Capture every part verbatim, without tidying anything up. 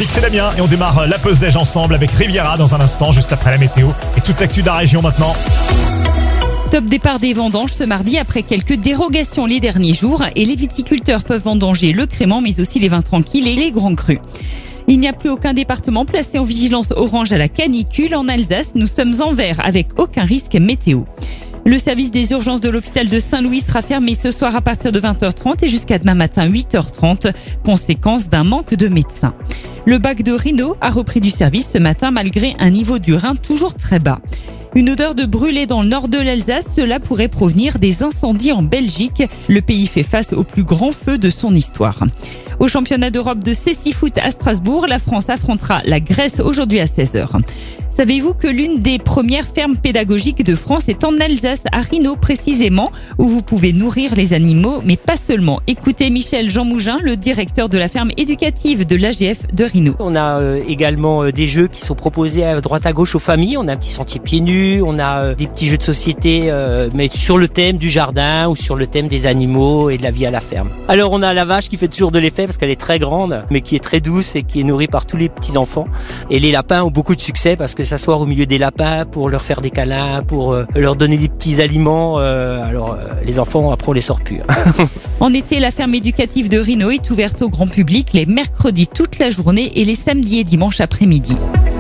musique, c'est Damien et on démarre la pause déj ensemble avec Riviera dans un instant, juste après la météo et toute l'actu de la région maintenant. Top départ des vendanges ce mardi après quelques dérogations les derniers jours et les viticulteurs peuvent vendanger le crément mais aussi les vins tranquilles et les grands crus. Il n'y a plus aucun département placé en vigilance orange à la canicule. En Alsace, nous sommes en vert avec aucun risque météo. Le service des urgences de l'hôpital de Saint-Louis sera fermé ce soir à partir de vingt heures trente et jusqu'à demain matin huit heures trente, conséquence d'un manque de médecins. Le bac de Rhino a repris du service ce matin malgré un niveau du Rhin toujours très bas. Une odeur de brûlé dans le nord de l'Alsace, cela pourrait provenir des incendies en Belgique. Le pays fait face au plus grand feu de son histoire. Au championnat d'Europe de cécifoot à Strasbourg, la France affrontera la Grèce aujourd'hui à seize heures. Savez-vous que l'une des premières fermes pédagogiques de France est en Alsace, à Rhino précisément, où vous pouvez nourrir les animaux, mais pas seulement. Écoutez Michel Jean Mougin, le directeur de la ferme éducative de l'A G F de Rhino. On a euh, également euh, des jeux qui sont proposés à droite à gauche aux familles. On a un petit sentier pieds nus, on a euh, des petits jeux de société, euh, mais sur le thème du jardin ou sur le thème des animaux et de la vie à la ferme. Alors on a la vache qui fait toujours de l'effet parce qu'elle est très grande, mais qui est très douce et qui est nourrie par tous les petits enfants. Et les lapins ont beaucoup de succès parce que s'asseoir au milieu des lapins pour leur faire des câlins, pour euh, leur donner des petits aliments. Euh, alors euh, les enfants, après on les sort plus. En été, la ferme éducative de Rhino est ouverte au grand public les mercredis toute la journée et les samedis et dimanches après-midi.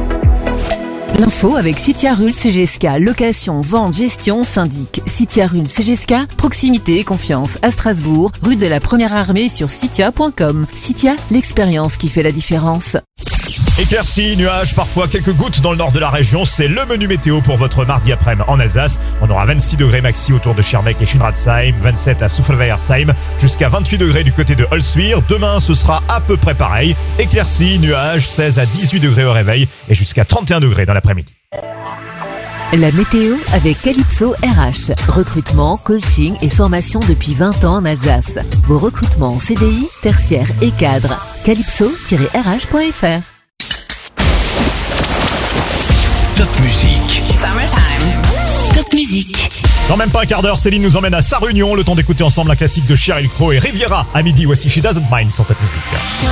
L'info avec Citia-Rul C G S K, location, vente, gestion, syndic. Citia-Rul C G S K, proximité et confiance à Strasbourg, rue de la Première Armée sur citia point com. Citia, l'expérience qui fait la différence. Éclaircies, nuages, parfois quelques gouttes dans le nord de la région. C'est le menu météo pour votre mardi après-midi en Alsace. On aura vingt-six degrés maxi autour de Schirmeck et Schönratzheim, vingt-sept à Souffelweiersheim, jusqu'à vingt-huit degrés du côté de Holzwihr. Demain, ce sera à peu près pareil. Éclaircies, nuages, seize à dix-huit degrés au réveil et jusqu'à trente et un degrés dans l'après-midi. La météo avec Calypso R H. Recrutement, coaching et formation depuis vingt ans en Alsace. Vos recrutements en C D I, tertiaire et cadre. calypso tiret r h point f r. Top musique. Summertime. Top musique. Dans même pas un quart d'heure, Céline nous emmène à Sarre-Union. Le temps d'écouter ensemble un classique de Sheryl Crow et Riviera. À midi, voici She Doesn't Mind sur Top musique.